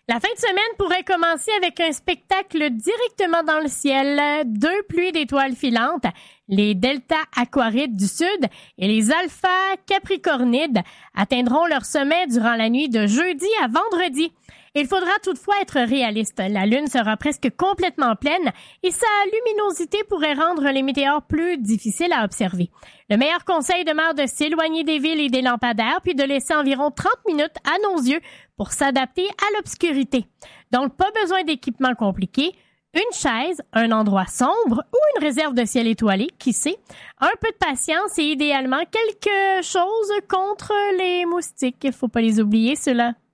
La fin de semaine pourrait commencer avec un spectacle directement dans le ciel. 2 pluies d'étoiles filantes, les Delta Aquarides du Sud et les Alpha Capricornides atteindront leur sommet durant la nuit de jeudi à vendredi. Il faudra toutefois être réaliste. La Lune sera presque complètement pleine et sa luminosité pourrait rendre les météores plus difficiles à observer. Le meilleur conseil demeure de s'éloigner des villes et des lampadaires puis de laisser environ 30 minutes à nos yeux pour s'adapter à l'obscurité. Donc, pas besoin d'équipement compliqué. Une chaise, un endroit sombre ou une réserve de ciel étoilé, qui sait. Un peu de patience et idéalement quelque chose contre les moustiques. Il faut pas les oublier, ceux-là.